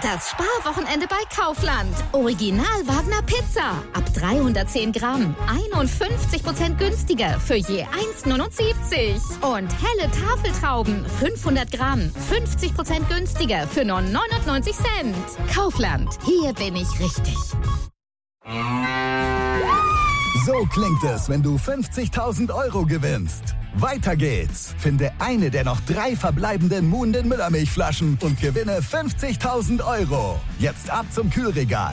Das Sparwochenende bei Kaufland. Original Wagner Pizza. Ab 310 Gramm. 51% günstiger für je 1,79. Und helle Tafeltrauben. 500 Gramm. 50% günstiger für nur 99 Cent. Kaufland. Hier bin ich richtig. So klingt es, wenn du 50.000 € gewinnst. Weiter geht's. Finde eine der noch 3 verbleibenden Muhnden Müllermilchflaschen und gewinne 50.000 €. Jetzt ab zum Kühlregal.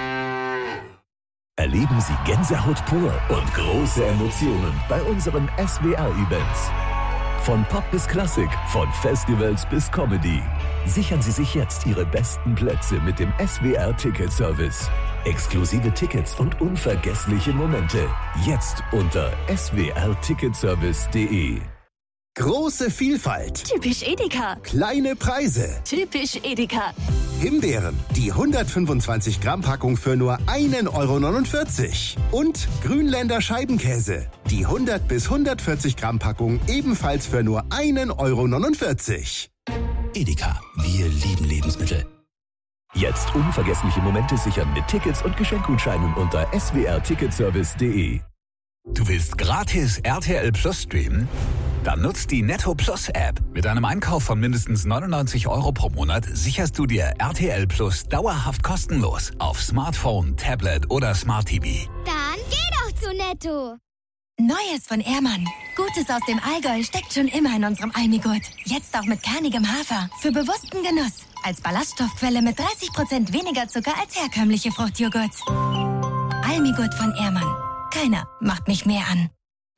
Erleben Sie Gänsehaut pur und große Emotionen bei unseren SWR-Events. Von Pop bis Klassik, von Festivals bis Comedy. Sichern Sie sich jetzt Ihre besten Plätze mit dem SWR-Ticket-Service. Exklusive Tickets und unvergessliche Momente. Jetzt unter swrticketservice.de. Große Vielfalt. Typisch Edeka. Kleine Preise. Typisch Edeka. Himbeeren, die 125 Gramm Packung für nur 1,49 €. Und Grünländer Scheibenkäse, die 100 bis 140 Gramm Packung ebenfalls für nur 1,49 €. Edeka, wir lieben Lebensmittel. Jetzt unvergessliche Momente sichern mit Tickets und Geschenkgutscheinen unter swrticketservice.de. Du willst gratis RTL Plus streamen? Dann nutzt die Netto Plus App. Mit einem Einkauf von mindestens 99 € pro Monat sicherst du dir RTL Plus dauerhaft kostenlos auf Smartphone, Tablet oder Smart TV. Dann geh doch zu Netto. Neues von Ehrmann. Gutes aus dem Allgäu steckt schon immer in unserem Almigurt. Jetzt auch mit kernigem Hafer. Für bewussten Genuss. Als Ballaststoffquelle mit 30% weniger Zucker als herkömmliche Fruchtjoghurts. Almigurt von Ehrmann. Keiner macht mich mehr an.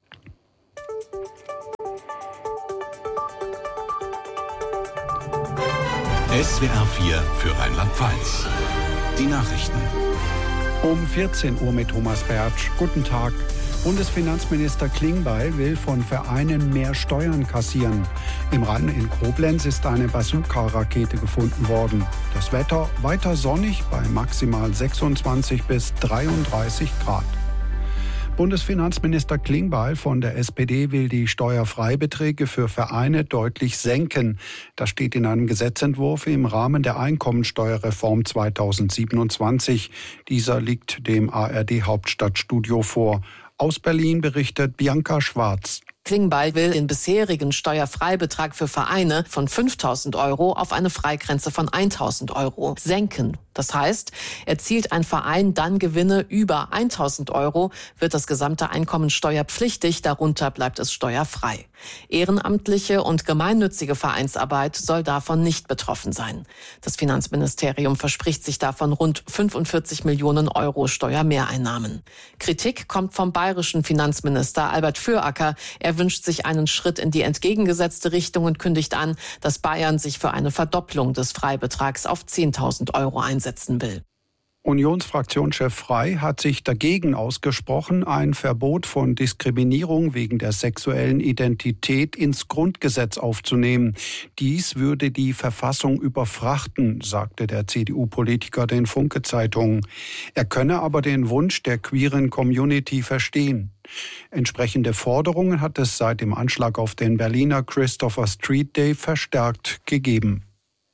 SWR 4 für Rheinland-Pfalz. Die Nachrichten. Um 14 Uhr mit Thomas Bertsch. Guten Tag. Bundesfinanzminister Klingbeil will von Vereinen mehr Steuern kassieren. Im Rhein in Koblenz ist eine Bazooka-Rakete gefunden worden. Das Wetter weiter sonnig bei maximal 26 bis 33 Grad. Bundesfinanzminister Klingbeil von der SPD will die Steuerfreibeträge für Vereine deutlich senken. Das steht in einem Gesetzentwurf im Rahmen der Einkommensteuerreform 2027. Dieser liegt dem ARD-Hauptstadtstudio vor. Aus Berlin berichtet Bianca Schwarz. Klingbeil will den bisherigen Steuerfreibetrag für Vereine von 5.000 € auf eine Freigrenze von 1.000 € senken. Das heißt, erzielt ein Verein dann Gewinne über 1.000 €, wird das gesamte Einkommen steuerpflichtig, darunter bleibt es steuerfrei. Ehrenamtliche und gemeinnützige Vereinsarbeit soll davon nicht betroffen sein. Das Finanzministerium verspricht sich davon rund 45 Millionen € Steuermehreinnahmen. Kritik kommt vom bayerischen Finanzminister Albert Füracker. Er wünscht sich einen Schritt in die entgegengesetzte Richtung und kündigt an, dass Bayern sich für eine Verdopplung des Freibetrags auf 10.000 € einsetzen will. Unionsfraktionschef Frey hat sich dagegen ausgesprochen, ein Verbot von Diskriminierung wegen der sexuellen Identität ins Grundgesetz aufzunehmen. Dies würde die Verfassung überfrachten, sagte der CDU-Politiker den Funke-Zeitungen. Er könne aber den Wunsch der queeren Community verstehen. Entsprechende Forderungen hat es seit dem Anschlag auf den Berliner Christopher Street Day verstärkt gegeben.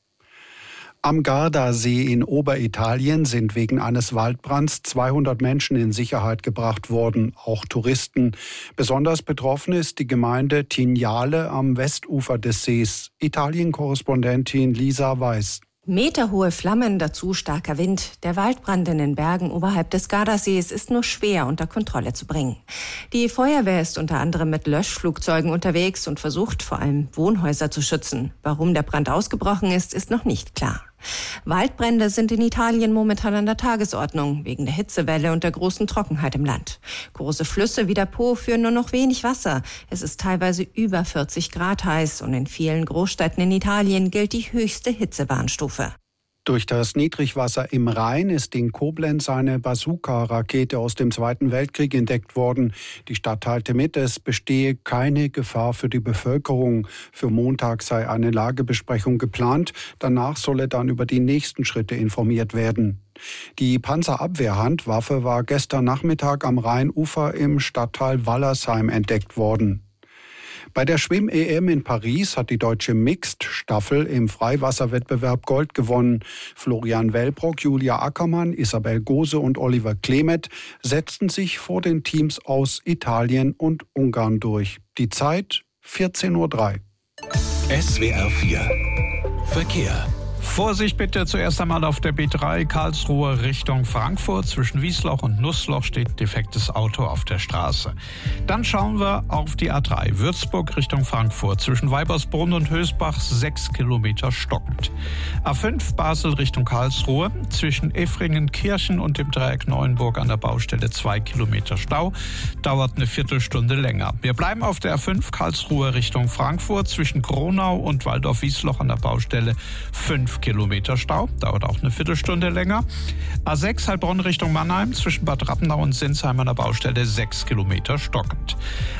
Am Gardasee in Oberitalien sind wegen eines Waldbrands 200 Menschen in Sicherheit gebracht worden, auch Touristen. Besonders betroffen ist die Gemeinde Tignale am Westufer des Sees. Italien-Korrespondentin Lisa Weiß. Meterhohe Flammen, dazu starker Wind. Der Waldbrand in den Bergen oberhalb des Gardasees ist nur schwer unter Kontrolle zu bringen. Die Feuerwehr ist unter anderem mit Löschflugzeugen unterwegs und versucht vor allem Wohnhäuser zu schützen. Warum der Brand ausgebrochen ist, ist noch nicht klar. Waldbrände sind in Italien momentan an der Tagesordnung, wegen der Hitzewelle und der großen Trockenheit im Land. Große Flüsse wie der Po führen nur noch wenig Wasser. Es ist teilweise über 40 Grad heiß und in vielen Großstädten in Italien gilt die höchste Hitzewarnstufe. Durch das Niedrigwasser im Rhein ist in Koblenz eine Bazooka-Rakete aus dem Zweiten Weltkrieg entdeckt worden. Die Stadt teilte mit, es bestehe keine Gefahr für die Bevölkerung. Für Montag sei eine Lagebesprechung geplant. Danach solle dann über die nächsten Schritte informiert werden. Die Panzerabwehrhandwaffe war gestern Nachmittag am Rheinufer im Stadtteil Wallersheim entdeckt worden. Bei der Schwimm-EM in Paris hat die deutsche Mixed-Staffel im Freiwasserwettbewerb Gold gewonnen. Florian Wellbrock, Julia Ackermann, Isabel Gose und Oliver Klemet setzten sich vor den Teams aus Italien und Ungarn durch. Die Zeit 14:03 Uhr. SWR 4 Verkehr. Vorsicht bitte, zuerst einmal auf der B3 Karlsruhe Richtung Frankfurt. Zwischen Wiesloch und Nussloch steht ein defektes Auto auf der Straße. Dann schauen wir auf die A3 Würzburg Richtung Frankfurt. Zwischen Weibersbrunn und Hösbach 6 Kilometer stockend. A5 Basel Richtung Karlsruhe. Zwischen Effringen-Kirchen und dem Dreieck Neuenburg an der Baustelle 2 Kilometer Stau. Dauert eine Viertelstunde länger. Wir bleiben auf der A5 Karlsruhe Richtung Frankfurt. Zwischen Kronau und Waldorf-Wiesloch an der Baustelle 5 Kilometer Stau, dauert auch eine Viertelstunde länger. A6 Heilbronn Richtung Mannheim, zwischen Bad Rappenau und Sinsheim an der Baustelle 6 Kilometer stockend.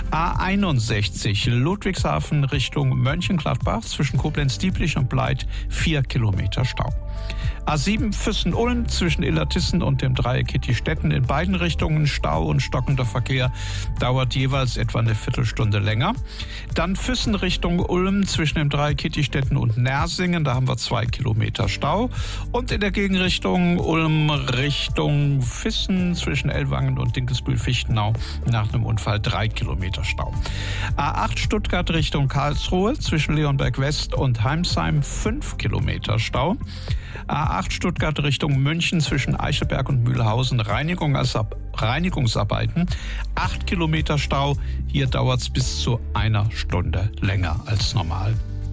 A61 Ludwigshafen Richtung Mönchengladbach, zwischen Koblenz-Dieblich und Bleit 4 Kilometer Stau. A7 Füssen-Ulm zwischen Illertissen und dem Dreieck Kittistetten in beiden Richtungen Stau und stockender Verkehr, dauert jeweils etwa eine Viertelstunde länger. Dann Füssen Richtung Ulm zwischen dem Dreieck Kittistetten und Nersingen, da haben wir 2 Kilometer Stau. Und in der Gegenrichtung Ulm Richtung Füssen zwischen Ellwangen und Dinkelsbühl-Fichtenau nach einem Unfall 3 Kilometer Stau. A8 Stuttgart Richtung Karlsruhe zwischen Leonberg West und Heimsheim 5 Kilometer Stau. A8 Stuttgart Richtung München zwischen Eichelberg und Mühlhausen Reinigungsarbeiten 8 Kilometer Stau. Hier dauert es bis zu einer Stunde länger als normal.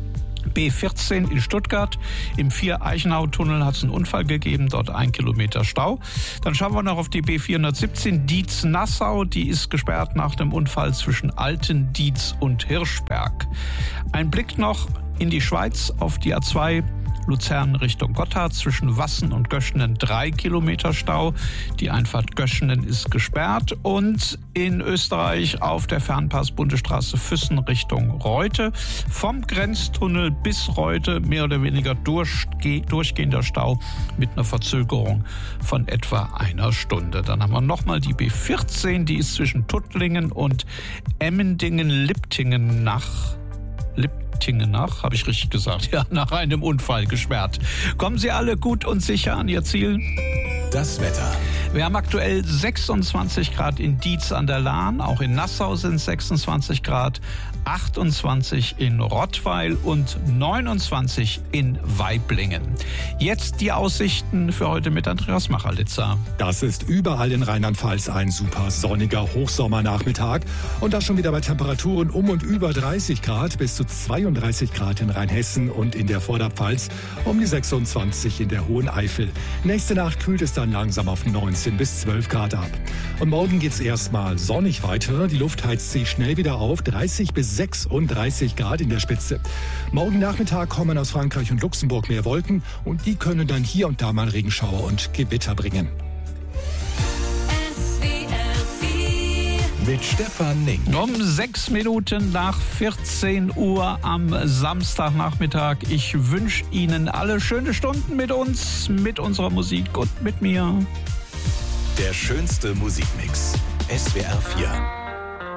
B14 in Stuttgart. Im 4-Eichenau-Tunnel hat es einen Unfall gegeben, dort 1 Kilometer Stau. Dann schauen wir noch auf die B417 Dietz-Nassau. Die ist gesperrt nach dem Unfall zwischen Altendietz und Hirschberg. Ein Blick noch in die Schweiz auf die A2 Luzern Richtung Gotthard zwischen Wassen und Göschenen 3 Kilometer Stau. Die Einfahrt Göschenen ist gesperrt. Und in Österreich auf der Fernpass-Bundesstraße Füssen Richtung Reute. Vom Grenztunnel bis Reute mehr oder weniger durchgehender Stau mit einer Verzögerung von etwa einer Stunde. Dann haben wir nochmal die B14, die ist zwischen Tuttlingen und Emmendingen-Liptingen habe ich richtig gesagt, ja, nach einem Unfall gesperrt. Kommen Sie alle gut und sicher an Ihr Ziel? Das Wetter. Wir haben aktuell 26 Grad in Dietz an der Lahn, auch in Nassau sind 26 Grad, 28 in Rottweil und 29 in Waiblingen. Jetzt die Aussichten für heute mit Andreas Macharlitzer. Das ist überall in Rheinland-Pfalz ein super sonniger Hochsommernachmittag und das schon wieder bei Temperaturen um und über 30 Grad bis zu 32 Grad in Rheinhessen und in der Vorderpfalz, um die 26 in der Hohen Eifel. Nächste Nacht kühlt es dann langsam auf 19 bis 12 Grad ab. Und morgen geht's erstmal sonnig weiter. Die Luft heizt sich schnell wieder auf, 30 bis 36 Grad in der Spitze. Morgen Nachmittag kommen aus Frankreich und Luxemburg mehr Wolken und die können dann hier und da mal Regenschauer und Gewitter bringen. Mit Stefan Nink. Um 6 Minuten nach 14 Uhr am Samstagnachmittag. Ich wünsche Ihnen alle schöne Stunden mit uns, mit unserer Musik und mit mir. Der schönste Musikmix. SWR 4.